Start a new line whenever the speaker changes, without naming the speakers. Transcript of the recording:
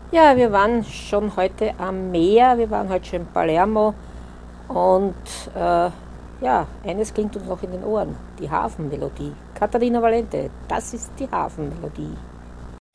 Ja, wir waren schon heute am Meer, wir waren heute schon in Palermo und ja, eines klingt uns noch in den Ohren, die Hafenmelodie. Caterina Valente, das ist die Hafenmelodie.